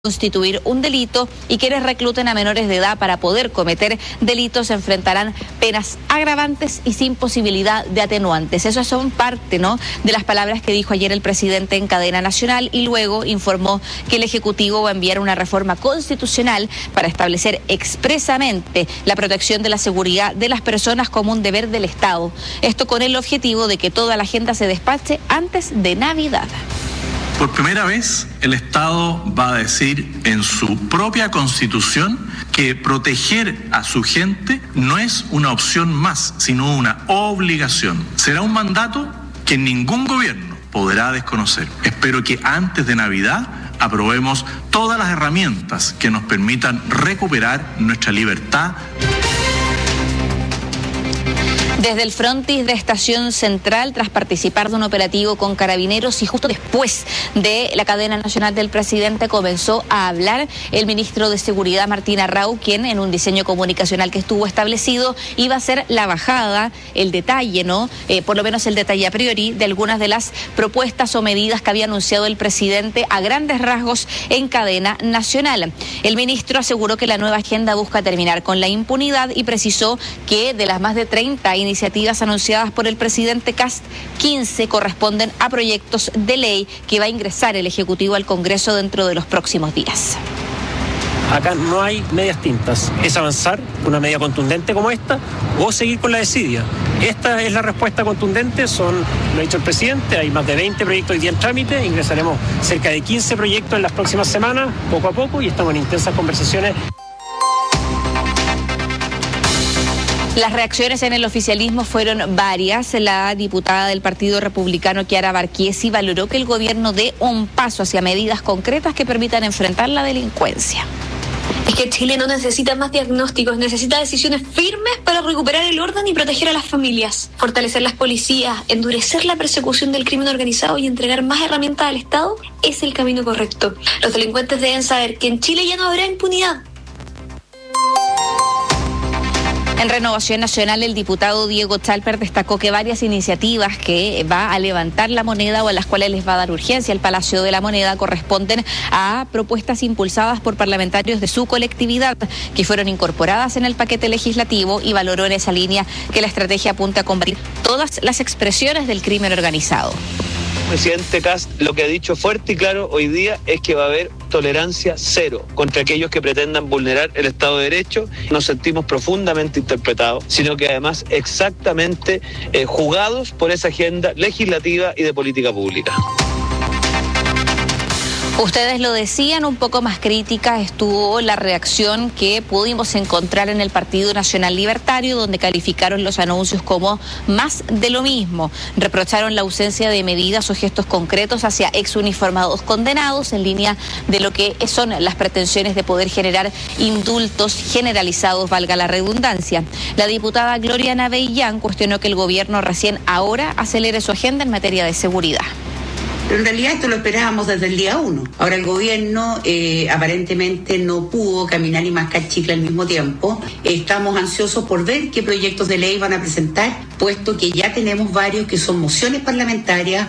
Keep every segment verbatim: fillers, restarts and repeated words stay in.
constituir un delito y quienes recluten a menores de edad para poder cometer delitos enfrentarán penas agravantes y sin posibilidad de atenuantes. Esas son parte, ¿no?, de las palabras que dijo ayer el presidente en cadena nacional y luego informó que el Ejecutivo va a enviar una reforma constitucional para establecer expresamente la protección de la seguridad de las personas como un deber del Estado. Esto con el objetivo de que toda la agenda se despache antes de Navidad. Por primera vez, el Estado va a decir en su propia Constitución que proteger a su gente no es una opción más, sino una obligación. Será un mandato que ningún gobierno podrá desconocer. Espero que antes de Navidad aprobemos todas las herramientas que nos permitan recuperar nuestra libertad. Desde el frontis de Estación Central, tras participar de un operativo con carabineros y justo después de la cadena nacional del presidente, comenzó a hablar el ministro de Seguridad, Martín Arrau, quien en un diseño comunicacional que estuvo establecido iba a ser la bajada, el detalle, ¿no? Eh, por lo menos el detalle a priori de algunas de las propuestas o medidas que había anunciado el presidente a grandes rasgos en cadena nacional. El ministro aseguró que la nueva agenda busca terminar con la impunidad y precisó que de las más de treinta iniciativas iniciativas anunciadas por el presidente Kast, quince corresponden a proyectos de ley que va a ingresar el Ejecutivo al Congreso dentro de los próximos días. Acá no hay medias tintas, es avanzar una medida contundente como esta o seguir con la desidia. Esta es la respuesta contundente, son, lo ha dicho el presidente, hay más de veinte proyectos hoy día en trámite, ingresaremos cerca de quince proyectos en las próximas semanas, poco a poco, y estamos en intensas conversaciones. Las reacciones en el oficialismo fueron varias. La diputada del Partido Republicano, Chiara Barquiesi, valoró que el gobierno dé un paso hacia medidas concretas que permitan enfrentar la delincuencia. Es que Chile no necesita más diagnósticos, necesita decisiones firmes para recuperar el orden y proteger a las familias, fortalecer las policías, endurecer la persecución del crimen organizado y entregar más herramientas al Estado es el camino correcto. Los delincuentes deben saber que en Chile ya no habrá impunidad. En Renovación Nacional, el diputado Diego Chalper destacó que varias iniciativas que va a levantar la moneda o a las cuales les va a dar urgencia el Palacio de la Moneda corresponden a propuestas impulsadas por parlamentarios de su colectividad que fueron incorporadas en el paquete legislativo y valoró en esa línea que la estrategia apunta a combatir todas las expresiones del crimen organizado. El presidente Kast lo que ha dicho fuerte y claro hoy día es que va a haber tolerancia cero contra aquellos que pretendan vulnerar el Estado de Derecho. Nos sentimos profundamente interpretados, sino que además exactamente eh, jugados por esa agenda legislativa y de política pública. Ustedes lo decían, un poco más crítica estuvo la reacción que pudimos encontrar en el Partido Nacional Libertario, donde calificaron los anuncios como más de lo mismo. Reprocharon la ausencia de medidas o gestos concretos hacia exuniformados condenados, en línea de lo que son las pretensiones de poder generar indultos generalizados, valga la redundancia. La diputada Gloria Navellán cuestionó que el gobierno recién ahora acelere su agenda en materia de seguridad. Pero en realidad esto lo esperábamos desde el día uno. Ahora el gobierno eh, aparentemente no pudo caminar y mascar chicle al mismo tiempo. Estamos ansiosos por ver qué proyectos de ley van a presentar, puesto que ya tenemos varios que son mociones parlamentarias.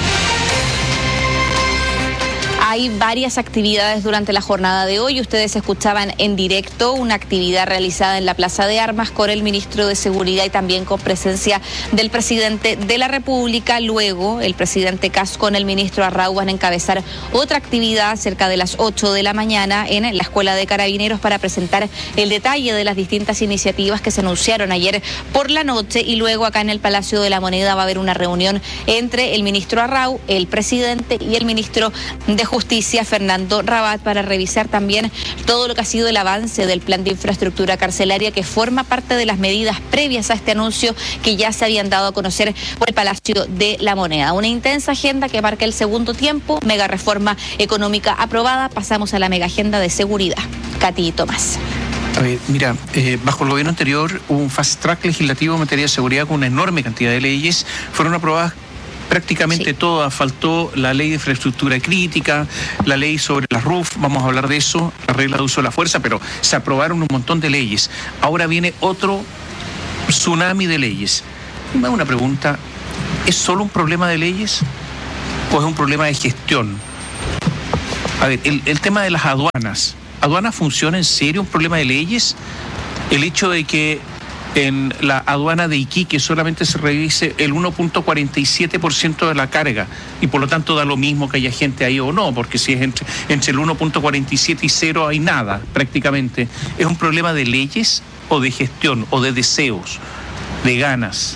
Hay varias actividades durante la jornada de hoy. Ustedes escuchaban en directo una actividad realizada en la Plaza de Armas con el ministro de Seguridad y también con presencia del presidente de la República. Luego, el presidente Kast con el ministro Arrau van a encabezar otra actividad cerca de las ocho de la mañana en la Escuela de Carabineros para presentar el detalle de las distintas iniciativas que se anunciaron ayer por la noche. Y luego acá en el Palacio de la Moneda va a haber una reunión entre el ministro Arrau, el presidente y el ministro de Justicia. Justicia, Fernando Rabat, para revisar también todo lo que ha sido el avance del plan de infraestructura carcelaria que forma parte de las medidas previas a este anuncio que ya se habían dado a conocer por el Palacio de la Moneda. Una intensa agenda que marca el segundo tiempo, mega reforma económica aprobada, pasamos a la mega agenda de seguridad. Katy y Tomás. A ver, mira, eh, bajo el gobierno anterior hubo un fast track legislativo en materia de seguridad con una enorme cantidad de leyes, fueron aprobadas prácticamente sí. Todas. Faltó la ley de infraestructura crítica, la ley sobre las R U F, vamos a hablar de eso, la regla de uso de la fuerza, pero se aprobaron un montón de leyes. Ahora viene otro tsunami de leyes. Me hago una pregunta, ¿es solo un problema de leyes o es un problema de gestión? A ver, el, el tema de las aduanas. ¿Aduanas funciona en serio un problema de leyes? El hecho de que en la aduana de Iquique solamente se revise el uno punto cuarenta y siete por ciento de la carga y por lo tanto da lo mismo que haya gente ahí o no, porque si es entre, entre el uno punto cuarenta y siete y cero hay nada prácticamente. ¿Es un problema de leyes o de gestión o de deseos, de ganas?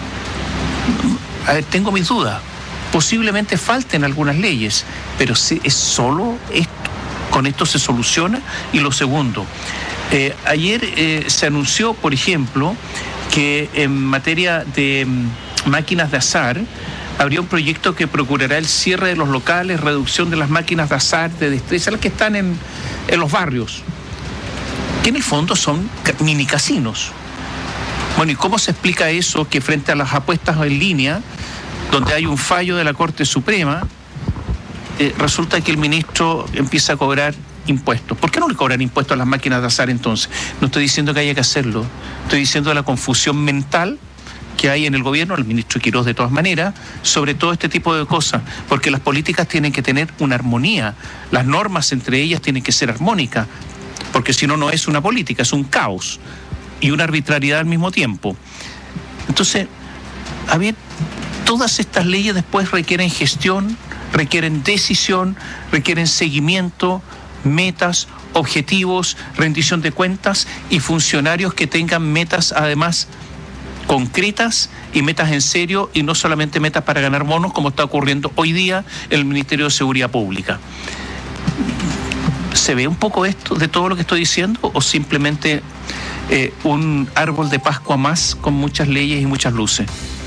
A ver, tengo mis dudas. Posiblemente falten algunas leyes, pero ¿es solo esto? ¿Con esto se soluciona? Y lo segundo, eh, ayer eh, se anunció, por ejemplo, que en materia de mm, máquinas de azar, habría un proyecto que procurará el cierre de los locales, reducción de las máquinas de azar, de destreza, las que están en, en los barrios, que en el fondo son mini casinos. Bueno, ¿y cómo se explica eso que frente a las apuestas en línea, donde hay un fallo de la Corte Suprema, eh, resulta que el ministro empieza a cobrar impuestos? ¿Por qué no le cobran impuestos a las máquinas de azar entonces? No estoy diciendo que haya que hacerlo, estoy diciendo la confusión mental que hay en el gobierno, el ministro Quirós de todas maneras, sobre todo este tipo de cosas, porque las políticas tienen que tener una armonía, las normas entre ellas tienen que ser armónicas, porque si no, no es una política, es un caos y una arbitrariedad al mismo tiempo. Entonces, a ver, todas estas leyes después requieren gestión, requieren decisión, requieren seguimiento, metas, objetivos, rendición de cuentas y funcionarios que tengan metas además concretas y metas en serio y no solamente metas para ganar bonos como está ocurriendo hoy día en el Ministerio de Seguridad Pública. ¿Se ve un poco esto de todo lo que estoy diciendo o simplemente eh, un árbol de Pascua más con muchas leyes y muchas luces?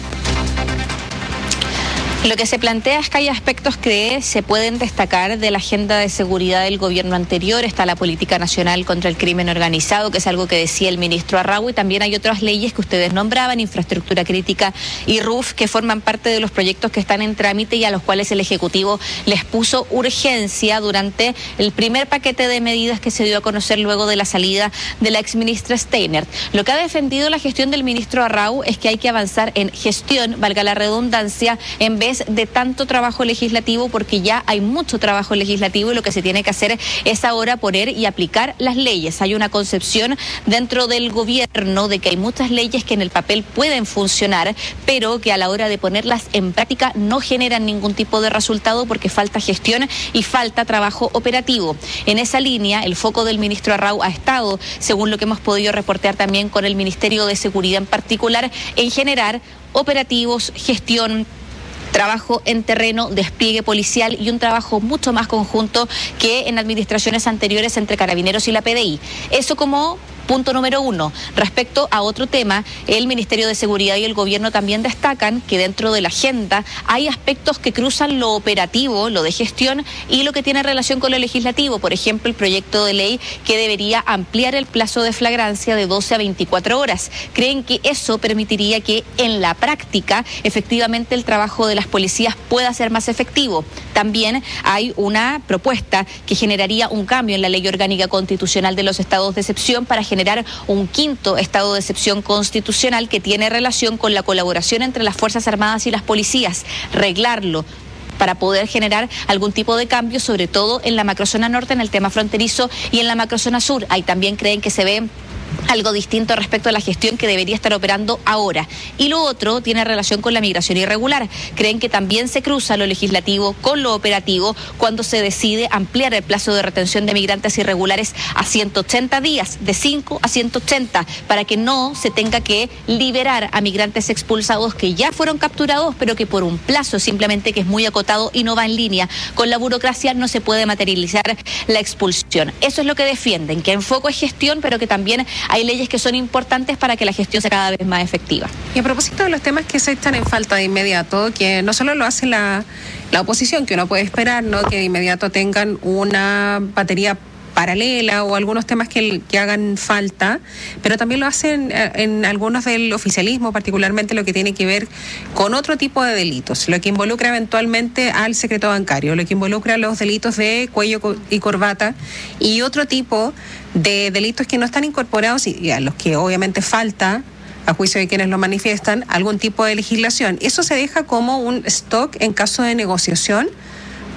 Lo que se plantea es que hay aspectos que se pueden destacar de la agenda de seguridad del gobierno anterior. Está la política nacional contra el crimen organizado, que es algo que decía el ministro Arrau, y también hay otras leyes que ustedes nombraban, infraestructura crítica y R U F, que forman parte de los proyectos que están en trámite y a los cuales el Ejecutivo les puso urgencia durante el primer paquete de medidas que se dio a conocer luego de la salida de la exministra Steinert. Lo que ha defendido la gestión del ministro Arrau es que hay que avanzar en gestión, valga la redundancia, en vez de tanto trabajo legislativo, porque ya hay mucho trabajo legislativo y lo que se tiene que hacer es ahora poner y aplicar las leyes. Hay una concepción dentro del gobierno de que hay muchas leyes que en el papel pueden funcionar, pero que a la hora de ponerlas en práctica no generan ningún tipo de resultado porque falta gestión y falta trabajo operativo. En esa línea, el foco del ministro Arrau ha estado, según lo que hemos podido reportear también con el Ministerio de Seguridad en particular, en generar operativos, gestión, trabajo en terreno, despliegue policial y un trabajo mucho más conjunto que en administraciones anteriores entre Carabineros y la P D I. Eso como punto número uno. Respecto a otro tema, el Ministerio de Seguridad y el Gobierno también destacan que dentro de la agenda hay aspectos que cruzan lo operativo, lo de gestión y lo que tiene relación con lo legislativo. Por ejemplo, el proyecto de ley que debería ampliar el plazo de flagrancia de doce a veinticuatro horas. Creen que eso permitiría que en la práctica efectivamente el trabajo de las policías pueda ser más efectivo. También hay una propuesta que generaría un cambio en la Ley Orgánica Constitucional de los Estados de Excepción para generar un quinto estado de excepción constitucional que tiene relación con la colaboración entre las Fuerzas Armadas y las policías, reglarlo para poder generar algún tipo de cambio, sobre todo en la macrozona norte, en el tema fronterizo, y en la macrozona sur. Ahí también creen que se ve algo distinto respecto a la gestión que debería estar operando ahora. Y lo otro tiene relación con la migración irregular. Creen que también se cruza lo legislativo con lo operativo cuando se decide ampliar el plazo de retención de migrantes irregulares a ciento ochenta días, de cinco a ciento ochenta, para que no se tenga que liberar a migrantes expulsados que ya fueron capturados, pero que por un plazo simplemente que es muy acotado y no va en línea con la burocracia no se puede materializar la expulsión. Eso es lo que defienden, que en foco es gestión, pero que también hay leyes que son importantes para que la gestión sea cada vez más efectiva. Y a propósito de los temas que se echan en falta de inmediato, que no solo lo hace la, la oposición, que uno puede esperar, ¿no?, que de inmediato tengan una batería paralela o algunos temas que, que hagan falta, pero también lo hacen en algunos del oficialismo, particularmente lo que tiene que ver con otro tipo de delitos, lo que involucra eventualmente al secreto bancario, lo que involucra los delitos de cuello y corbata y otro tipo de delitos que no están incorporados y, y a los que obviamente falta, a juicio de quienes lo manifiestan, algún tipo de legislación. Eso se deja como un stock en caso de negociación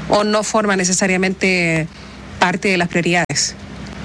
o no forma necesariamente parte de las prioridades.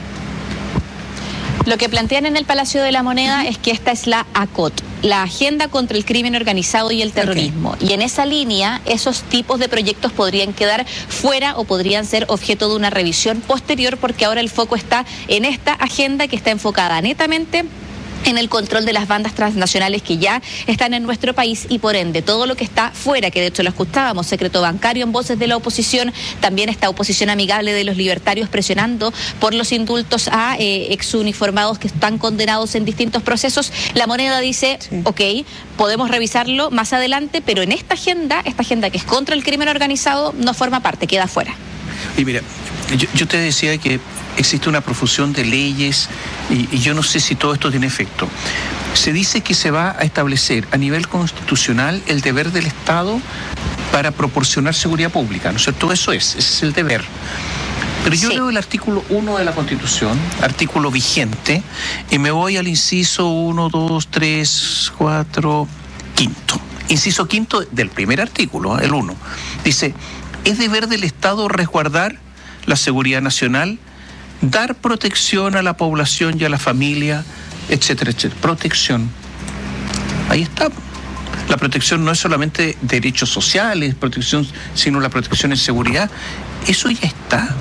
Lo que plantean en el Palacio de la Moneda es que esta es la A C O T, la Agenda contra el Crimen Organizado y el Terrorismo. Okay. Y en esa línea, esos tipos de proyectos podrían quedar fuera o podrían ser objeto de una revisión posterior, porque ahora el foco está en esta agenda que está enfocada netamente en el control de las bandas transnacionales que ya están en nuestro país y por ende todo lo que está fuera, que de hecho lo escuchábamos, secreto bancario en voces de la oposición, también esta oposición amigable de los libertarios presionando por los indultos a eh, exuniformados que están condenados en distintos procesos. La Moneda dice, sí, ok, podemos revisarlo más adelante, pero en esta agenda, esta agenda que es contra el crimen organizado, no forma parte, queda fuera. Y mira, yo, yo te decía que existe una profusión de leyes y, y yo no sé si todo esto tiene efecto. Se dice que se va a establecer a nivel constitucional el deber del Estado para proporcionar seguridad pública, ¿no es cierto? Eso es, ese es el deber. Pero yo sí leo el artículo uno de la Constitución, artículo vigente, y me voy al inciso uno, dos, tres, cuatro, quinto. Inciso quinto del primer artículo, el uno. Dice, es deber del Estado resguardar la seguridad nacional, dar protección a la población y a la familia, etcétera, etcétera. Protección. Ahí está. La protección no es solamente derechos sociales, protección, sino la protección en seguridad. Eso ya está.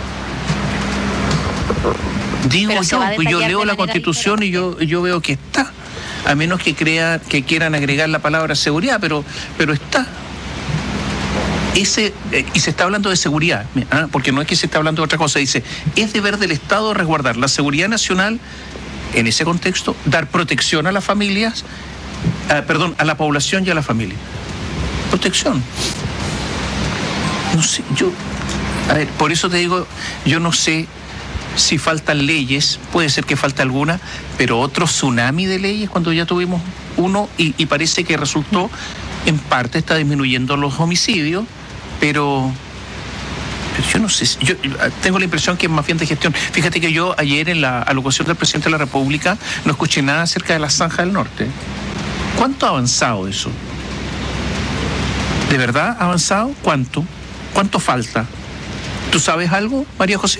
Digo yo, pues yo leo la Constitución y yo, yo veo que está. A menos que crea, que quieran agregar la palabra seguridad, pero, pero está. Ese, eh, y se está hablando de seguridad, ¿eh? Porque no es que se está hablando de otra cosa. Dice, es deber del Estado resguardar la seguridad nacional, en ese contexto, dar protección a las familias, eh, perdón, a la población y a la familia. Protección. No sé, yo, a ver, por eso te digo, yo no sé si faltan leyes, puede ser que falte alguna, pero otro tsunami de leyes cuando ya tuvimos uno y, y parece que resultó, en parte está disminuyendo los homicidios, pero, pero yo no sé, yo tengo la impresión que es más bien de gestión. Fíjate que yo ayer en la alocución del presidente de la República no escuché nada acerca de la Zanja del Norte. ¿Cuánto ha avanzado eso? ¿De verdad ha avanzado? ¿Cuánto? ¿Cuánto falta? ¿Tú sabes algo, María José?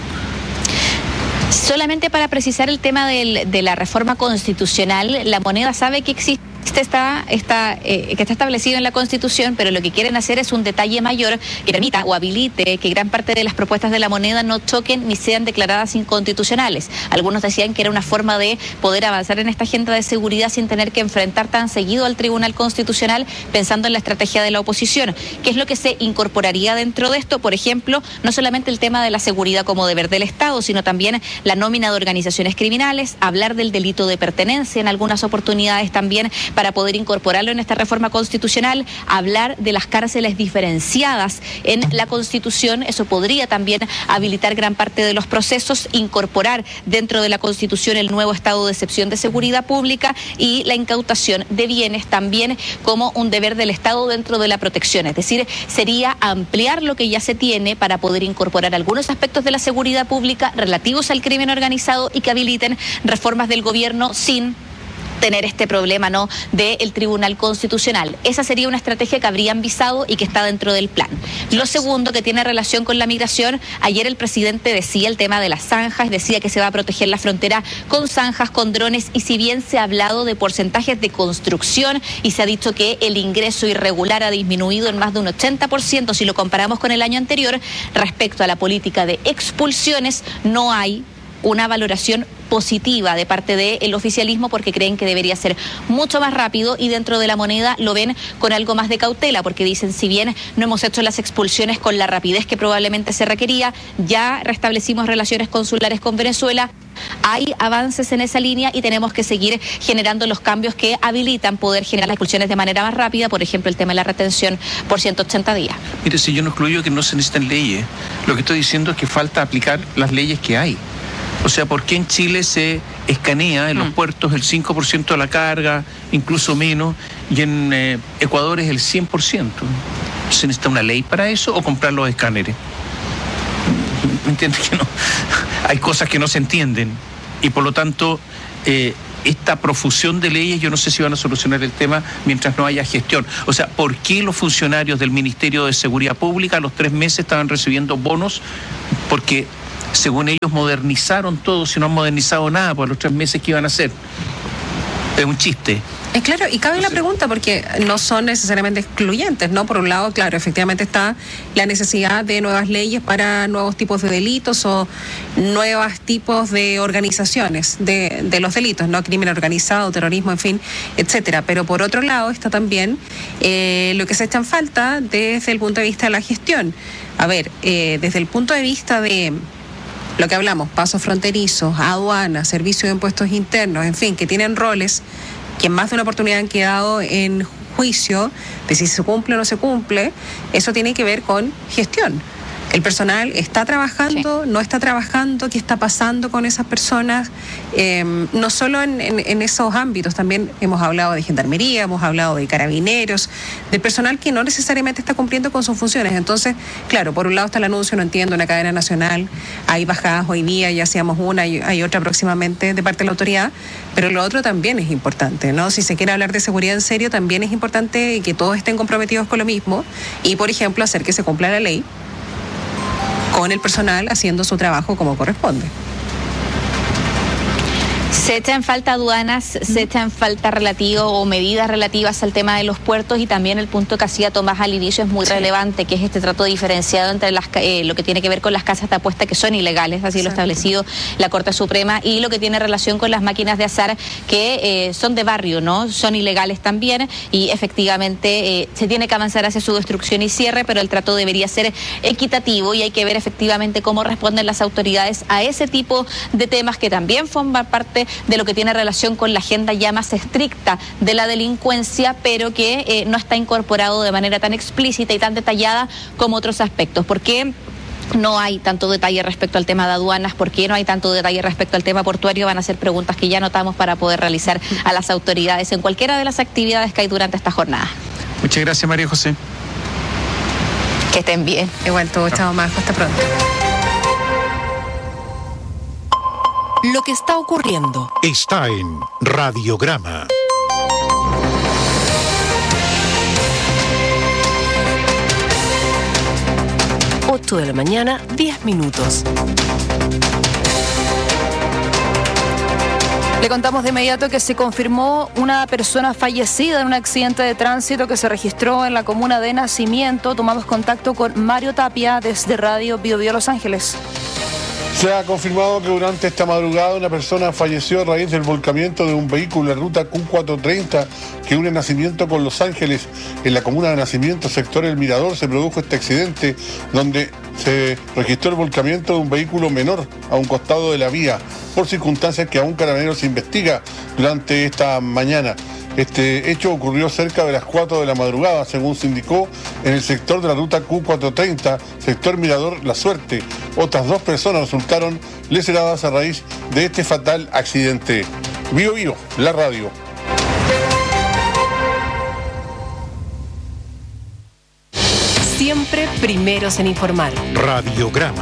Solamente para precisar el tema del, de la reforma constitucional, la Moneda sabe que existe. Está, está, eh, que está establecido en la Constitución, pero lo que quieren hacer es un detalle mayor que permita o habilite que gran parte de las propuestas de la Moneda no choquen ni sean declaradas inconstitucionales. Algunos decían que era una forma de poder avanzar en esta agenda de seguridad sin tener que enfrentar tan seguido al Tribunal Constitucional, pensando en la estrategia de la oposición. ¿Qué es lo que se incorporaría dentro de esto? Por ejemplo, no solamente el tema de la seguridad como deber del Estado, sino también la nómina de organizaciones criminales, hablar del delito de pertenencia en algunas oportunidades también, para poder incorporarlo en esta reforma constitucional, hablar de las cárceles diferenciadas en la Constitución. Eso podría también habilitar gran parte de los procesos, incorporar dentro de la Constitución el nuevo estado de excepción de seguridad pública y la incautación de bienes también como un deber del Estado dentro de la protección. Es decir, sería ampliar lo que ya se tiene para poder incorporar algunos aspectos de la seguridad pública relativos al crimen organizado y que habiliten reformas del gobierno sin tener este problema, ¿no?, del Tribunal Constitucional. Esa sería una estrategia que habrían visado y que está dentro del plan. Lo segundo, que tiene relación con la migración, ayer el presidente decía el tema de las zanjas, decía que se va a proteger la frontera con zanjas, con drones, y si bien se ha hablado de porcentajes de construcción y se ha dicho que el ingreso irregular ha disminuido en más de un ochenta por ciento si lo comparamos con el año anterior, respecto a la política de expulsiones no hay una valoración positiva de parte del oficialismo, porque creen que debería ser mucho más rápido, y dentro de la Moneda lo ven con algo más de cautela, porque dicen, si bien no hemos hecho las expulsiones con la rapidez que probablemente se requería, ya restablecimos relaciones consulares con Venezuela, hay avances en esa línea y tenemos que seguir generando los cambios que habilitan poder generar las expulsiones de manera más rápida, por ejemplo el tema de la retención por ciento ochenta días. Mire, si yo no excluyo que no se necesitan leyes, lo que estoy diciendo es que falta aplicar las leyes que hay. O sea, ¿por qué en Chile se escanea en los mm. puertos el cinco por ciento de la carga, incluso menos, y en eh, Ecuador es el cien por ciento? ¿Se necesita una ley para eso o comprar los escáneres? ¿Me entiendes que no? Hay cosas que no se entienden y por lo tanto eh, esta profusión de leyes yo no sé si van a solucionar el tema mientras no haya gestión. O sea, ¿por qué los funcionarios del Ministerio de Seguridad Pública a los tres meses estaban recibiendo bonos? Porque según ellos modernizaron todo, si no han modernizado nada, por los tres meses que iban a hacer. Es un chiste. Es claro, y cabe la pregunta porque no son necesariamente excluyentes, ¿no? Por un lado, claro, efectivamente está la necesidad de nuevas leyes para nuevos tipos de delitos o nuevos tipos de organizaciones de, de los delitos, ¿no? Crimen organizado, terrorismo, en fin, etcétera. Pero por otro lado está también eh, lo que se echa en falta desde el punto de vista de la gestión. A ver, eh, desde el punto de vista de lo que hablamos, pasos fronterizos, aduanas, servicio de impuestos internos, en fin, que tienen roles que en más de una oportunidad han quedado en juicio de si se cumple o no se cumple, eso tiene que ver con gestión. El personal está trabajando, sí. no está trabajando, qué está pasando con esas personas, eh, no solo en, en, en esos ámbitos, también hemos hablado de gendarmería, hemos hablado de carabineros, del personal que no necesariamente está cumpliendo con sus funciones. Entonces, claro, por un lado está el anuncio, no entiendo, una cadena nacional, hay bajadas hoy día, ya hacíamos una y hay otra próximamente de parte de la autoridad, pero lo otro también es importante, ¿no? Si se quiere hablar de seguridad en serio, también es importante que todos estén comprometidos con lo mismo y, por ejemplo, hacer que se cumpla la ley con el personal haciendo su trabajo como corresponde. Se echa en falta aduanas, mm. se echa en falta relativo o medidas relativas al tema de los puertos y también el punto que hacía Tomás al inicio es muy sí. relevante, que es este trato diferenciado entre las, eh, lo que tiene que ver con las casas de apuesta que son ilegales, así Exacto. lo ha establecido la Corte Suprema, y lo que tiene relación con las máquinas de azar que eh, son de barrio, ¿no? Son ilegales también y efectivamente eh, se tiene que avanzar hacia su destrucción y cierre, pero el trato debería ser equitativo y hay que ver efectivamente cómo responden las autoridades a ese tipo de temas que también forman parte de lo que tiene relación con la agenda ya más estricta de la delincuencia, pero que eh, no está incorporado de manera tan explícita y tan detallada como otros aspectos. ¿Por qué no hay tanto detalle respecto al tema de aduanas? ¿Por qué no hay tanto detalle respecto al tema portuario? Van a ser preguntas que ya anotamos para poder realizar a las autoridades en cualquiera de las actividades que hay durante esta jornada. Muchas gracias, María José. Que estén bien. Igual todo, chao, Marco, hasta pronto. Lo que está ocurriendo está en Radiograma. ocho de la mañana, diez minutos. Le contamos de inmediato que se confirmó una persona fallecida en un accidente de tránsito que se registró en la comuna de Nacimiento. Tomamos contacto con Mario Tapia desde Radio Bio Bio Los Ángeles. Se ha confirmado que durante esta madrugada una persona falleció a raíz del volcamiento de un vehículo en ruta Q cuatrocientos treinta que une Nacimiento con Los Ángeles. En la comuna de Nacimiento, sector El Mirador, se produjo este accidente donde se registró el volcamiento de un vehículo menor a un costado de la vía, por circunstancias que aún Carabineros investiga durante esta mañana. Este hecho ocurrió cerca de las cuatro de la madrugada, según se indicó, en el sector de la ruta Q cuatrocientos treinta, sector Mirador La Suerte. Otras dos personas resultaron lesionadas a raíz de este fatal accidente. Bio Bio, la radio. Siempre primeros en informar. Radiograma.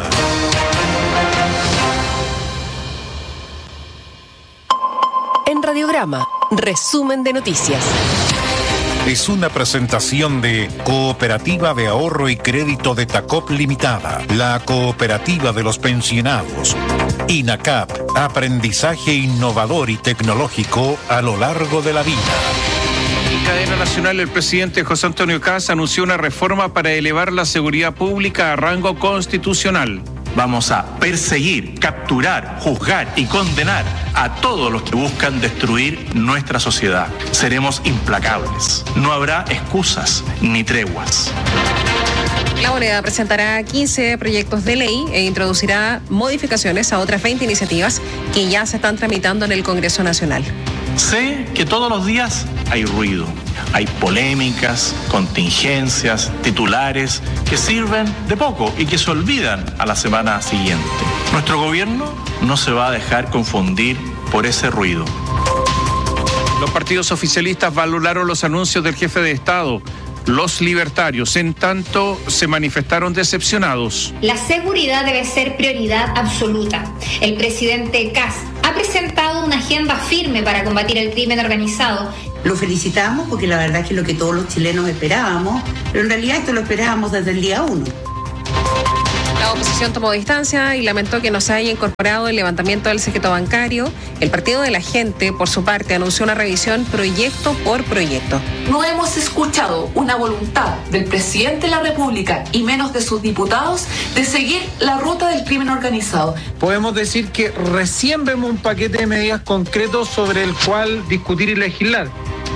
En Radiograma, resumen de noticias. Es una presentación de Cooperativa de Ahorro y Crédito de Tacop Limitada, la cooperativa de los pensionados. INACAP, aprendizaje innovador y tecnológico a lo largo de la vida. En cadena nacional, el presidente José Antonio Kast anunció una reforma para elevar la seguridad pública a rango constitucional. Vamos a perseguir, capturar, juzgar y condenar a todos los que buscan destruir nuestra sociedad. Seremos implacables. No habrá excusas ni treguas. La moneda presentará quince proyectos de ley e introducirá modificaciones a otras veinte iniciativas que ya se están tramitando en el Congreso Nacional. Sé que todos los días hay ruido, hay polémicas, contingencias, titulares que sirven de poco y que se olvidan a la semana siguiente. Nuestro gobierno no se va a dejar confundir por ese ruido. Los partidos oficialistas valoraron los anuncios del jefe de Estado. Los libertarios, en tanto, se manifestaron decepcionados. La seguridad debe ser prioridad absoluta. El presidente Kast ha presentado una una agenda firme para combatir el crimen organizado. Lo felicitamos porque la verdad es que es lo que todos los chilenos esperábamos, pero en realidad esto lo esperábamos desde el día uno. La oposición tomó distancia y lamentó que no se haya incorporado el levantamiento del secreto bancario. El Partido de la Gente, por su parte, anunció una revisión proyecto por proyecto. No hemos escuchado una voluntad del presidente de la República y menos de sus diputados de seguir la ruta del crimen organizado. Podemos decir que recién vemos un paquete de medidas concretos sobre el cual discutir y legislar.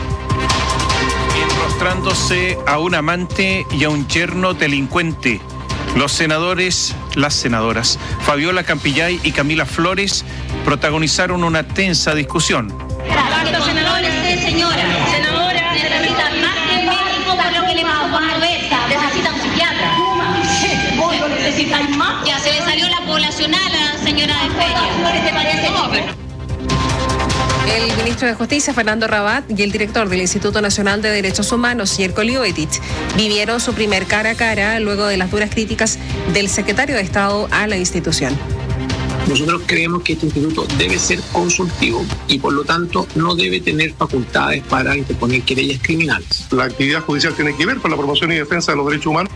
Enrostrándose a un amante y a un yerno delincuente. Los senadores, las senadoras, Fabiola Campillay y Camila Flores protagonizaron una tensa discusión. ¿Cuántos senadores es, señora? Senadora, necesitan más que un médico por lo que le pasó con Roberta. Necesitan un psiquiatra. Vos lo necesitáis más. Ya se le salió la poblacional a la señora de Feria. ¿Te parece? El ministro de Justicia, Fernando Rabat, y el director del Instituto Nacional de Derechos Humanos, Jerko Lioetich, vivieron su primer cara a cara luego de las duras críticas del secretario de Estado a la institución. Nosotros creemos que este instituto debe ser consultivo y por lo tanto no debe tener facultades para interponer querellas criminales. La actividad judicial tiene que ver con la promoción y defensa de los derechos humanos.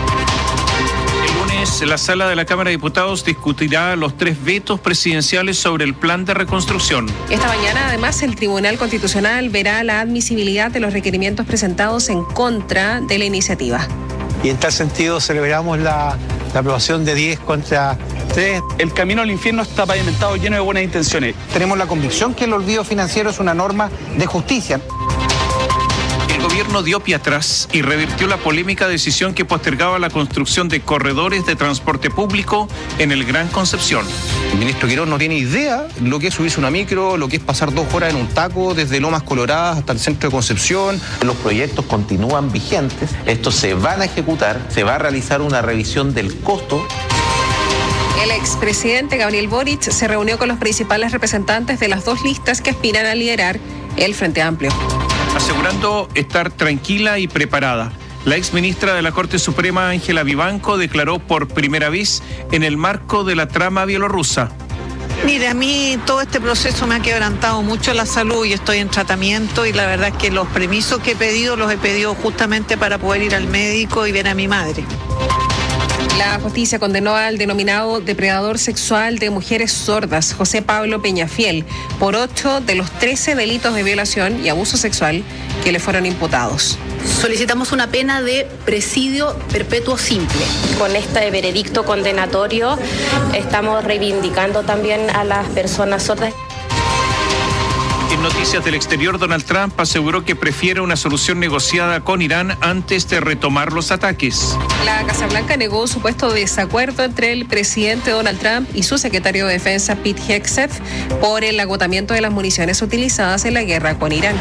La sala de la Cámara de Diputados discutirá los tres vetos presidenciales sobre el plan de reconstrucción. Esta mañana, además, el Tribunal Constitucional verá la admisibilidad de los requerimientos presentados en contra de la iniciativa. Y en tal sentido celebramos la, la aprobación de diez contra tres. El camino al infierno está pavimentado lleno de buenas intenciones. Tenemos la convicción que el olvido financiero es una norma de justicia. El gobierno dio pie atrás y revirtió la polémica decisión que postergaba la construcción de corredores de transporte público en el Gran Concepción. El ministro Quirós no tiene idea lo que es subirse una micro, lo que es pasar dos horas en un taco desde Lomas Coloradas hasta el centro de Concepción. Los proyectos continúan vigentes, estos se van a ejecutar, se va a realizar una revisión del costo. El expresidente Gabriel Boric se reunió con los principales representantes de las dos listas que aspiran a liderar el Frente Amplio, asegurando estar tranquila y preparada. La exministra de la Corte Suprema, Ángela Vivanco, declaró por primera vez en el marco de la trama bielorrusa. Mire, a mí todo este proceso me ha quebrantado mucho la salud y estoy en tratamiento y la verdad es que los permisos que he pedido los he pedido justamente para poder ir al médico y ver a mi madre. La justicia condenó al denominado depredador sexual de mujeres sordas, José Pablo Peñafiel, por ocho de los trece delitos de violación y abuso sexual que le fueron imputados. Solicitamos una pena de presidio perpetuo simple. Con este veredicto condenatorio estamos reivindicando también a las personas sordas. En noticias del exterior, Donald Trump aseguró que prefiere una solución negociada con Irán antes de retomar los ataques. La Casa Blanca negó un supuesto desacuerdo entre el presidente Donald Trump y su secretario de Defensa Pete Hegseth por el agotamiento de las municiones utilizadas en la guerra con Irán.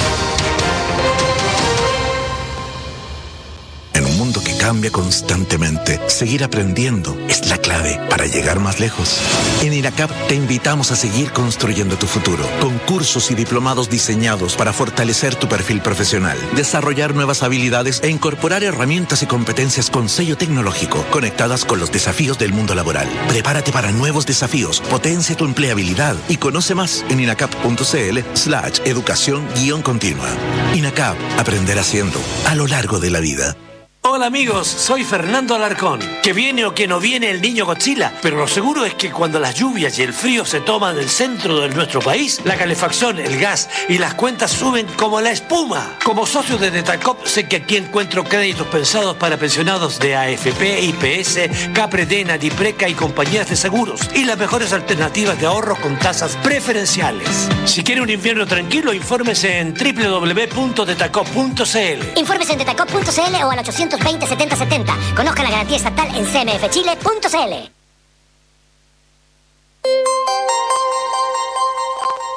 En un mundo que cambia constantemente, seguir aprendiendo es la clave para llegar más lejos. En INACAP te invitamos a seguir construyendo tu futuro, con cursos y diplomados diseñados para fortalecer tu perfil profesional, desarrollar nuevas habilidades e incorporar herramientas y competencias con sello tecnológico, conectadas con los desafíos del mundo laboral. Prepárate para nuevos desafíos, potencia tu empleabilidad y conoce más en inacap.cl slash educación guión continua. INACAP, aprender haciendo a lo largo de la vida. Hola amigos, soy Fernando Alarcón. Que viene o que no viene el niño Godzilla, pero lo seguro es que cuando las lluvias y el frío se toman el centro de nuestro país, la calefacción, el gas y las cuentas suben como la espuma. Como socio de Detacop, sé que aquí encuentro créditos pensados para pensionados de A F P, I P S, Capredena, Dipreca y compañías de seguros, y las mejores alternativas de ahorro con tasas preferenciales. Si quiere un invierno tranquilo, infórmese en doble u doble u doble u punto detacop punto c l. Infórmese en detacop punto c l o al ochocientos veinte setenta setenta. Conozca la garantía estatal en c m f chile punto c l.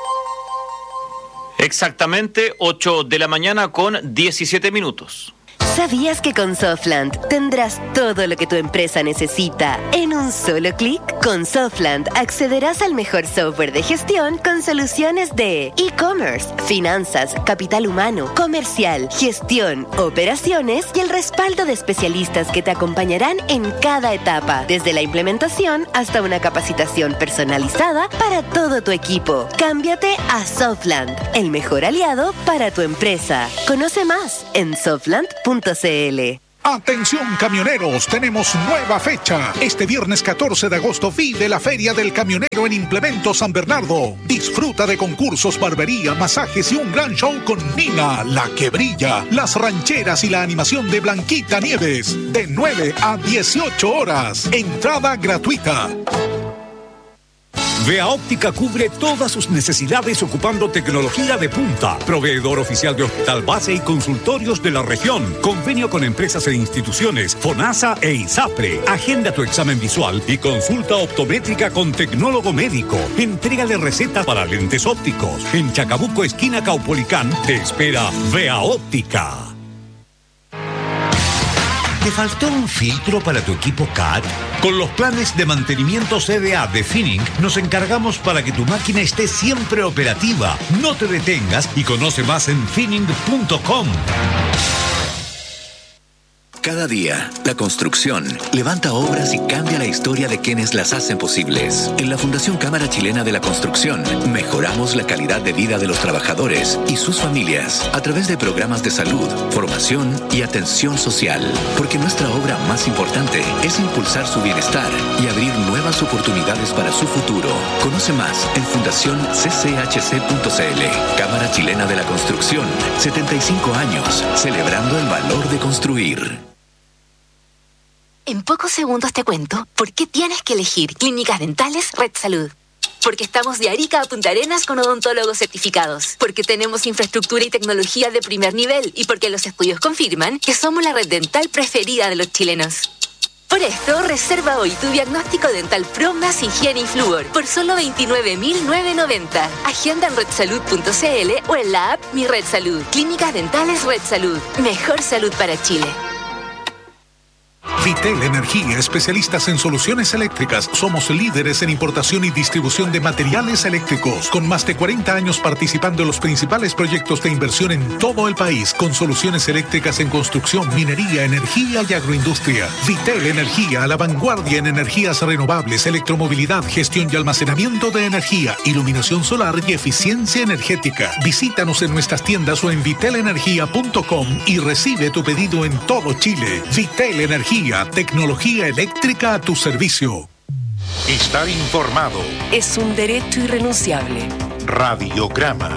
Exactamente ocho de la mañana con diecisiete minutos. ¿Sabías que con Softland tendrás todo lo que tu empresa necesita en un solo clic? Con Softland accederás al mejor software de gestión con soluciones de e-commerce, finanzas, capital humano, comercial, gestión, operaciones y el respaldo de especialistas que te acompañarán en cada etapa, desde la implementación hasta una capacitación personalizada para todo tu equipo. Cámbiate a Softland, el mejor aliado para tu empresa. Conoce más en softland punto c l. Atención camioneros, tenemos nueva fecha. Este viernes catorce de agosto vive la Feria del Camionero en Implemento San Bernardo. Disfruta de concursos, barbería, masajes y un gran show con Nina, la que brilla, las rancheras y la animación de Blanquita Nieves. De nueve a dieciocho horas. Entrada gratuita. Vea Óptica cubre todas sus necesidades ocupando tecnología de punta. Proveedor oficial de hospital base y consultorios de la región. Convenio con empresas e instituciones, FONASA e ISAPRE. Agenda tu examen visual y consulta optométrica con tecnólogo médico. Entrega de recetas para lentes ópticos. En Chacabuco, esquina Caupolicán, te espera Vea Óptica. ¿Te faltó un filtro para tu equipo C A T? Con los planes de mantenimiento C D A de Finning nos encargamos para que tu máquina esté siempre operativa. No te detengas y conoce más en finning punto com. Cada día, la construcción levanta obras y cambia la historia de quienes las hacen posibles. En la Fundación Cámara Chilena de la Construcción, mejoramos la calidad de vida de los trabajadores y sus familias a través de programas de salud, formación y atención social. Porque nuestra obra más importante es impulsar su bienestar y abrir nuevas oportunidades para su futuro. Conoce más en fundación c c h c punto c l. Cámara Chilena de la Construcción, setenta y cinco años, celebrando el valor de construir. En pocos segundos te cuento por qué tienes que elegir Clínicas Dentales Red Salud. Porque estamos de Arica a Punta Arenas con odontólogos certificados. Porque tenemos infraestructura y tecnología de primer nivel. Y porque los estudios confirman que somos la red dental preferida de los chilenos. Por esto, reserva hoy tu diagnóstico dental Pro más higiene y flúor por solo veintinueve mil novecientos noventa. Agenda en red salud punto c l o en la app Mi Red Salud. Clínicas Dentales Red Salud. Mejor salud para Chile. Vitel Energía, especialistas en soluciones eléctricas. Somos líderes en importación y distribución de materiales eléctricos, con más de cuarenta años participando en los principales proyectos de inversión en todo el país, con soluciones eléctricas en construcción, minería, energía y agroindustria. Vitel Energía, a la vanguardia en energías renovables, electromovilidad, gestión y almacenamiento de energía, iluminación solar y eficiencia energética. Visítanos en nuestras tiendas o en vitel energía punto com y recibe tu pedido en todo Chile. Vitel Energía, tecnología eléctrica a tu servicio. Estar informado es un derecho irrenunciable. Radiograma.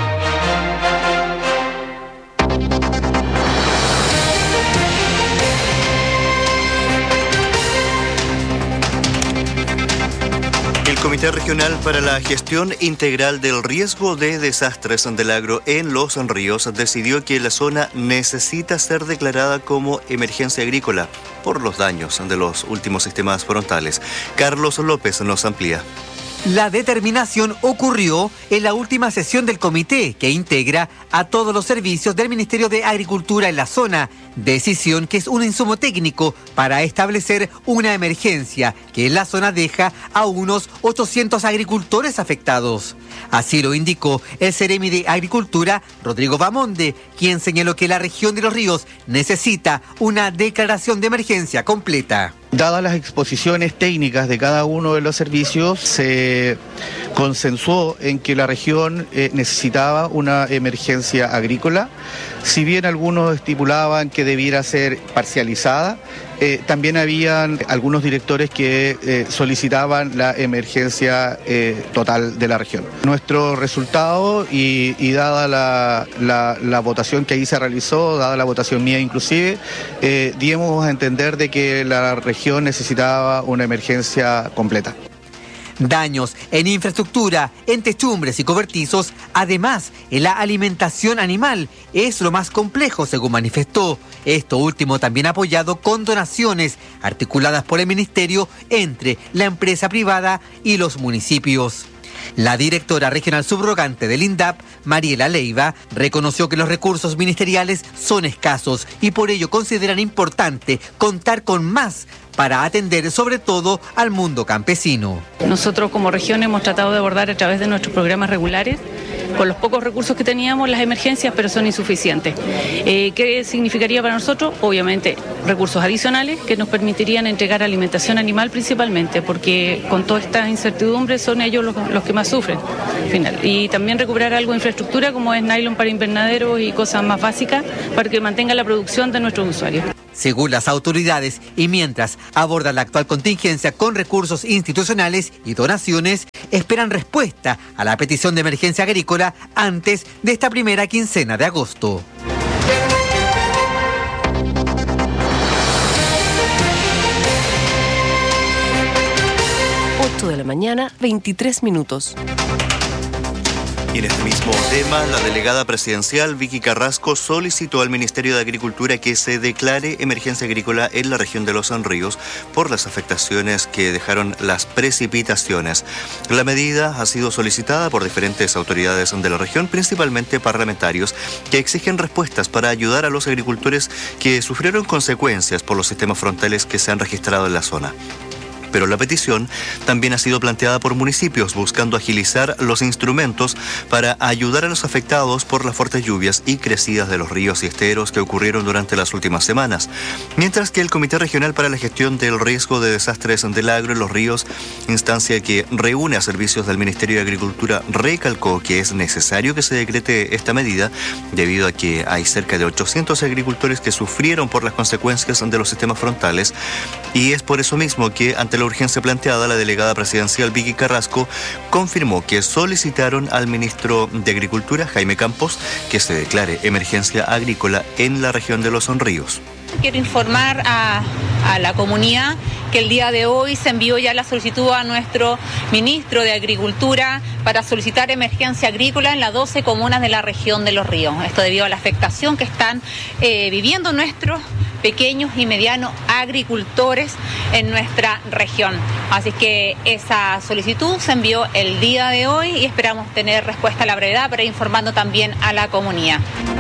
El Comité Regional para la Gestión Integral del Riesgo de Desastres del Agro en Los Ríos decidió que la zona necesita ser declarada como emergencia agrícola por los daños de los últimos sistemas frontales. Carlos López nos amplía. La determinación ocurrió en la última sesión del comité, que integra a todos los servicios del Ministerio de Agricultura en la zona, decisión que es un insumo técnico para establecer una emergencia que en la zona deja a unos ochocientos agricultores afectados. Así lo indicó el Seremi de Agricultura, Rodrigo Bamonde, quien señaló que la región de Los Ríos necesita una declaración de emergencia completa. Dadas las exposiciones técnicas de cada uno de los servicios, se consensuó en que la región eh, necesitaba una emergencia agrícola. Si bien algunos estipulaban que debiera ser parcializada, eh, también habían algunos directores que eh, solicitaban la emergencia eh, total de la región. Nuestro resultado, y, y dada la, la, la votación que ahí se realizó, dada la votación mía inclusive, eh, dimos a entender de que la región necesitaba una emergencia completa. Daños en infraestructura, en techumbres y cobertizos, además en la alimentación animal, es lo más complejo, según manifestó. Esto último también apoyado con donaciones articuladas por el Ministerio entre la empresa privada y los municipios. La directora regional subrogante del INDAP, Mariela Leiva, reconoció que los recursos ministeriales son escasos y por ello consideran importante contar con más para atender sobre todo al mundo campesino. Nosotros como región hemos tratado de abordar a través de nuestros programas regulares, con los pocos recursos que teníamos, las emergencias, pero son insuficientes. Eh, ¿Qué significaría para nosotros? Obviamente recursos adicionales que nos permitirían entregar alimentación animal principalmente, porque con todas estas incertidumbres son ellos los, los que más sufren. Final. Y también recuperar algo de infraestructura como es nylon para invernaderos y cosas más básicas para que mantenga la producción de nuestros usuarios. Según las autoridades, y mientras abordan la actual contingencia con recursos institucionales y donaciones, esperan respuesta a la petición de emergencia agrícola antes de esta primera quincena de agosto. ocho de la mañana, veintitrés minutos. Y en este mismo tema, la delegada presidencial Vicky Carrasco solicitó al Ministerio de Agricultura que se declare emergencia agrícola en la región de Los Ríos por las afectaciones que dejaron las precipitaciones. La medida ha sido solicitada por diferentes autoridades de la región, principalmente parlamentarios, que exigen respuestas para ayudar a los agricultores que sufrieron consecuencias por los sistemas frontales que se han registrado en la zona. Pero la petición también ha sido planteada por municipios buscando agilizar los instrumentos para ayudar a los afectados por las fuertes lluvias y crecidas de los ríos y esteros que ocurrieron durante las últimas semanas. Mientras que el Comité Regional para la Gestión del Riesgo de Desastres del Agro en los Ríos, instancia que reúne a servicios del Ministerio de Agricultura, recalcó que es necesario que se decrete esta medida debido a que hay cerca de ochocientos agricultores que sufrieron por las consecuencias de los sistemas frontales, y es por eso mismo que ante la urgencia planteada, la delegada presidencial Vicky Carrasco confirmó que solicitaron al ministro de Agricultura, Jaime Campos, que se declare emergencia agrícola en la región de Los Ríos. Quiero informar a, a la comunidad que el día de hoy se envió ya la solicitud a nuestro ministro de Agricultura para solicitar emergencia agrícola en las doce comunas de la región de Los Ríos. Esto debido a la afectación que están eh, viviendo nuestros pequeños y medianos agricultores en nuestra región. Así que esa solicitud se envió el día de hoy y esperamos tener respuesta a la brevedad para ir informando también a la comunidad.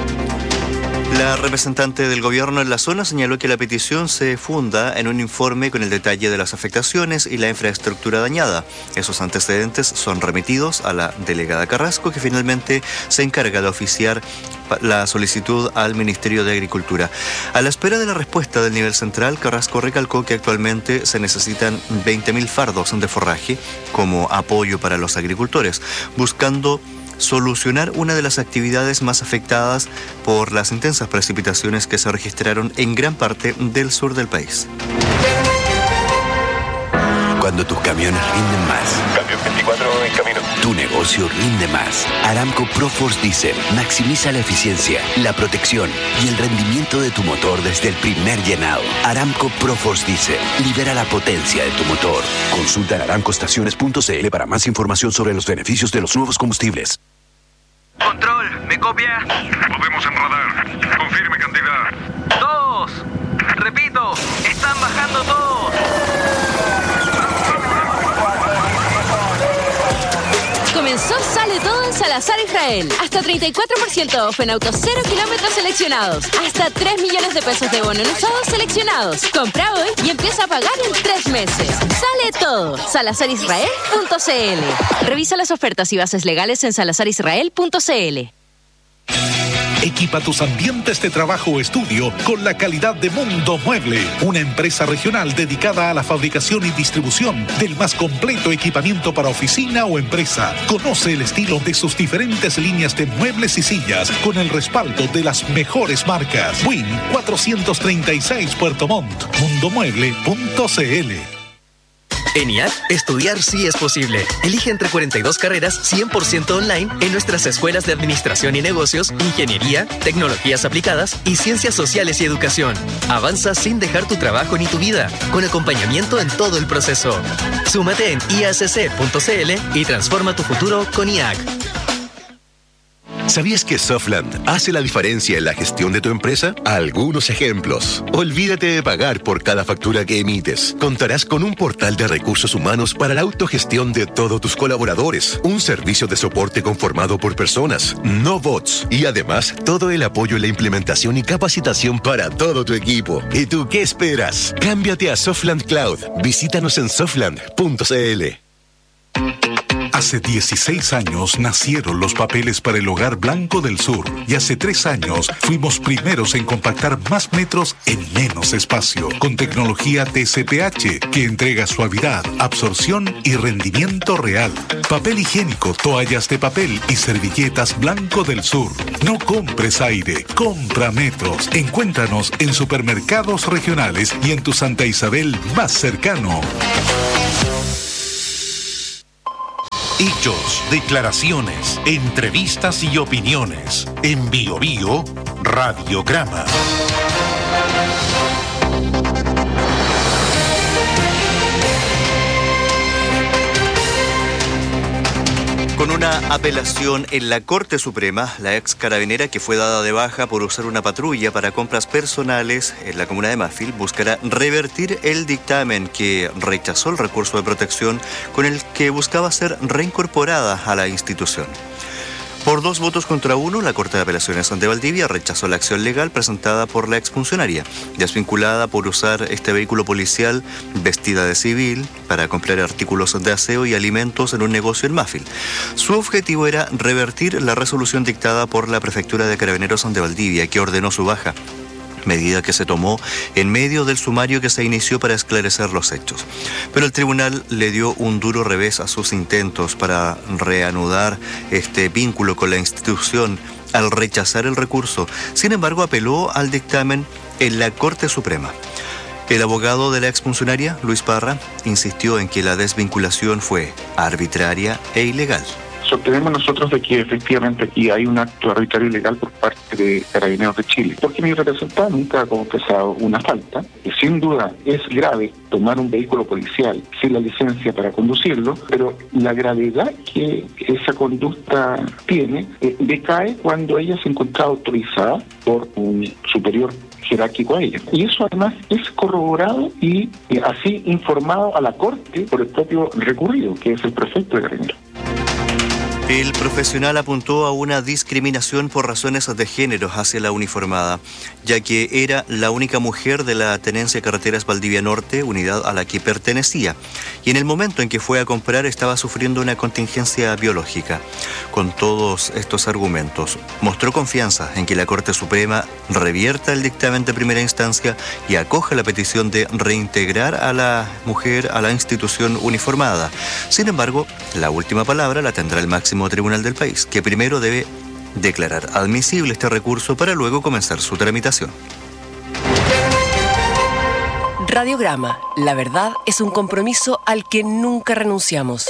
La representante del gobierno en la zona señaló que la petición se funda en un informe con el detalle de las afectaciones y la infraestructura dañada. Esos antecedentes son remitidos a la delegada Carrasco, que finalmente se encarga de oficiar la solicitud al Ministerio de Agricultura. A la espera de la respuesta del nivel central, Carrasco recalcó que actualmente se necesitan veinte mil fardos de forraje como apoyo para los agricultores, buscando solucionar una de las actividades más afectadas por las intensas precipitaciones que se registraron en gran parte del sur del país. Cuando tus camiones rinden más. Cambio veinticuatro en camino. Tu negocio rinde más. Aramco Proforce Diesel maximiza la eficiencia, la protección y el rendimiento de tu motor desde el primer llenado. Aramco Proforce Diesel libera la potencia de tu motor. Consulta en aramco estaciones punto c l para más información sobre los beneficios de los nuevos combustibles. Control, ¿me copia? Podemos en radar. Confirme cantidad. Todos. Repito, están bajando todos. Comenzó Sale Todo en Salazar Israel. Hasta treinta y cuatro por ciento off en autos cero kilómetros seleccionados. Hasta tres millones de pesos de bono en usados seleccionados. Compra hoy y empieza a pagar en tres meses. Sale Todo. salazar israel punto c l. Revisa las ofertas y bases legales en salazar israel punto c l. Equipa tus ambientes de trabajo o estudio con la calidad de Mundo Mueble, una empresa regional dedicada a la fabricación y distribución del más completo equipamiento para oficina o empresa. Conoce el estilo de sus diferentes líneas de muebles y sillas con el respaldo de las mejores marcas. Win cuatrocientos treinta y seis Puerto Montt, mundo mueble punto c l. En I A C, estudiar sí es posible. Elige entre cuarenta y dos carreras cien por ciento online en nuestras escuelas de Administración y Negocios, Ingeniería, Tecnologías Aplicadas y Ciencias Sociales y Educación. Avanza sin dejar tu trabajo ni tu vida, con acompañamiento en todo el proceso. Súmate en i a c c punto c l y transforma tu futuro con I A C. ¿Sabías que Softland hace la diferencia en la gestión de tu empresa? Algunos ejemplos. Olvídate de pagar por cada factura que emites. Contarás con un portal de recursos humanos para la autogestión de todos tus colaboradores. Un servicio de soporte conformado por personas, no bots. Y además, todo el apoyo en la implementación y capacitación para todo tu equipo. ¿Y tú qué esperas? Cámbiate a Softland Cloud. Visítanos en softland punto c l. Hace dieciséis años nacieron los papeles para el Hogar Blanco del Sur y hace tres años fuimos primeros en compactar más metros en menos espacio con tecnología T C P H que entrega suavidad, absorción y rendimiento real. Papel higiénico, toallas de papel y servilletas Blanco del Sur. No compres aire, compra metros. Encuéntranos en supermercados regionales y en tu Santa Isabel más cercano. Hechos, declaraciones, entrevistas y opiniones. En Bio Bio, Radiograma. Con una apelación en la Corte Suprema, la ex carabinera que fue dada de baja por usar una patrulla para compras personales en la comuna de Mafil buscará revertir el dictamen que rechazó el recurso de protección con el que buscaba ser reincorporada a la institución. Por dos votos contra uno, la Corte de Apelaciones de Valdivia rechazó la acción legal presentada por la exfuncionaria, desvinculada por usar este vehículo policial vestida de civil para comprar artículos de aseo y alimentos en un negocio en Mafil. Su objetivo era revertir la resolución dictada por la Prefectura de Carabineros de Valdivia, que ordenó su baja, medida que se tomó en medio del sumario que se inició para esclarecer los hechos. Pero el tribunal le dio un duro revés a sus intentos para reanudar este vínculo con la institución al rechazar el recurso. Sin embargo, apeló al dictamen en la Corte Suprema. El abogado de la exfuncionaria, Luis Parra, insistió en que la desvinculación fue arbitraria e ilegal. Sostenemos nosotros de que efectivamente aquí hay un acto arbitrario y ilegal por parte de Carabineros de Chile, porque mi representante nunca ha confesado una falta, y sin duda es grave tomar un vehículo policial sin la licencia para conducirlo, pero la gravedad que esa conducta tiene eh, decae cuando ella se encuentra autorizada por un superior jerárquico a ella. Y eso además es corroborado y eh, así informado a la Corte por el propio recurrido, que es el prefecto de Carabineros. El profesional apuntó a una discriminación por razones de género hacia la uniformada, ya que era la única mujer de la Tenencia Carreteras Valdivia Norte, unidad a la que pertenecía, y en el momento en que fue a comprar estaba sufriendo una contingencia biológica. Con todos estos argumentos, mostró confianza en que la Corte Suprema revierta el dictamen de primera instancia y acoja la petición de reintegrar a la mujer a la institución uniformada. Sin embargo, la última palabra la tendrá el máximo tribunal del país, que primero debe declarar admisible este recurso para luego comenzar su tramitación. Radiograma. La verdad es un compromiso al que nunca renunciamos.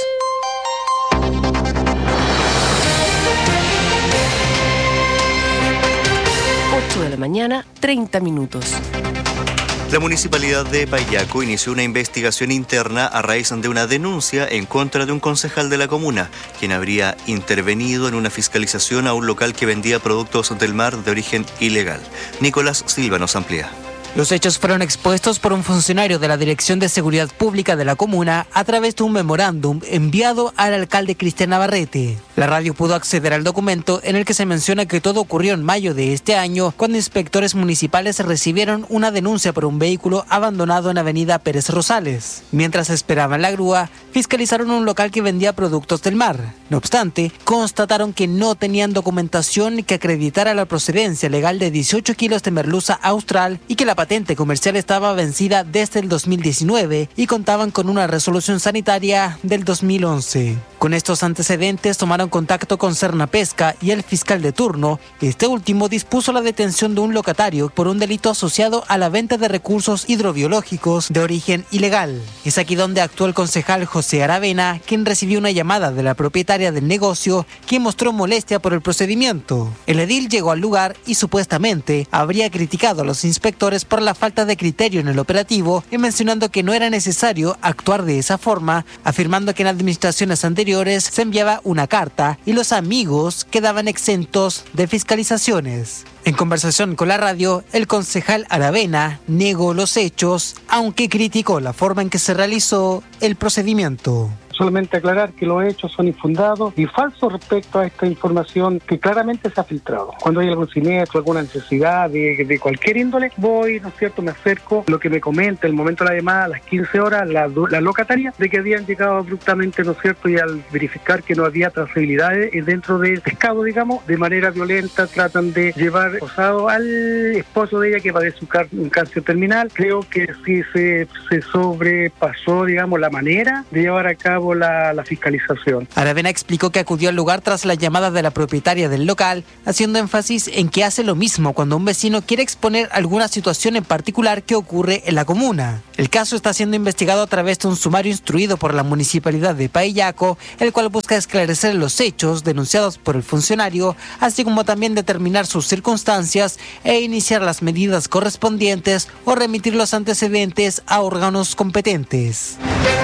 ocho de la mañana, treinta minutos. La Municipalidad de Payaco inició una investigación interna a raíz de una denuncia en contra de un concejal de la comuna, quien habría intervenido en una fiscalización a un local que vendía productos del mar de origen ilegal. Nicolás Silva nos amplía. Los hechos fueron expuestos por un funcionario de la Dirección de Seguridad Pública de la comuna a través de un memorándum enviado al alcalde Cristian Navarrete. La radio pudo acceder al documento en el que se menciona que todo ocurrió en mayo de este año, cuando inspectores municipales recibieron una denuncia por un vehículo abandonado en Avenida Pérez Rosales. Mientras esperaban la grúa, fiscalizaron un local que vendía productos del mar. No obstante, constataron que no tenían documentación que acreditara la procedencia legal de dieciocho kilos de merluza austral y que la patente comercial estaba vencida desde el dos mil diecinueve y contaban con una resolución sanitaria del dos mil once. Con estos antecedentes tomaron contacto con Cernapesca y el fiscal de turno. Este último dispuso la detención de un locatario por un delito asociado a la venta de recursos hidrobiológicos de origen ilegal. Es aquí donde actuó el concejal José Aravena, quien recibió una llamada de la propietaria del negocio, quien mostró molestia por el procedimiento. El edil llegó al lugar y supuestamente habría criticado a los inspectores por la falta de criterio en el operativo y mencionando que no era necesario actuar de esa forma, afirmando que en administraciones anteriores anteriores se enviaba una carta y los amigos quedaban exentos de fiscalizaciones. En conversación con la radio, el concejal Aravena negó los hechos, aunque criticó la forma en que se realizó el procedimiento. Solamente aclarar que los hechos son infundados y falsos respecto a esta información que claramente se ha filtrado. Cuando hay algún siniestro, alguna necesidad de, de cualquier índole, voy, ¿no es cierto?, me acerco, lo que me comenta el momento de la llamada a las quince horas, la, la locataria, de que habían llegado abruptamente, ¿no es cierto?, y al verificar que no había trazabilidad dentro del pescado, digamos, de manera violenta tratan de llevar posado al esposo de ella que padece un, car- un cáncer terminal. Creo que sí se, se sobrepasó, digamos, la manera de llevar a cabo La, la fiscalización. Aravena explicó que acudió al lugar tras la llamada de la propietaria del local, haciendo énfasis en que hace lo mismo cuando un vecino quiere exponer alguna situación en particular que ocurre en la comuna. El caso está siendo investigado a través de un sumario instruido por la municipalidad de Paillaco, el cual busca esclarecer los hechos denunciados por el funcionario, así como también determinar sus circunstancias e iniciar las medidas correspondientes o remitir los antecedentes a órganos competentes.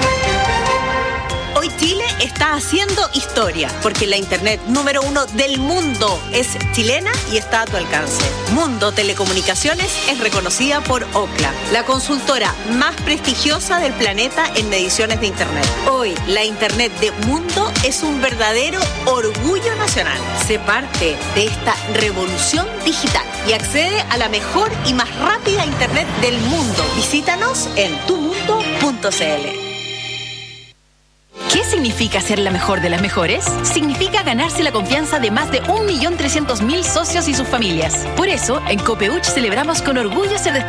Hoy Chile está haciendo historia, porque la internet número uno del mundo es chilena y está a tu alcance. Mundo Telecomunicaciones es reconocida por Ookla, la consultora más prestigiosa del planeta en mediciones de internet. Hoy, la internet de Mundo es un verdadero orgullo nacional. Sé parte de esta revolución digital y accede a la mejor y más rápida internet del mundo. Visítanos en tu mundo punto c l. ¿Qué significa ser la mejor de las mejores? Significa ganarse la confianza de más de un millón trescientos mil socios y sus familias. Por eso, en Copeuch celebramos con orgullo ser destacados